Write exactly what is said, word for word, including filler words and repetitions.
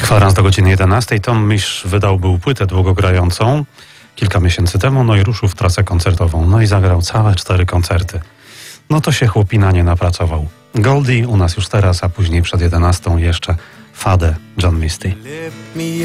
Kwadrans do godziny jedenastej. Tom Misch wydał był płytę długogrającą kilka miesięcy temu, no i ruszył w trasę koncertową. No i zagrał całe cztery koncerty. No to się chłopina nie napracował. Goldie u nas już teraz, a później przed jedenastą jeszcze Fadę John Misty.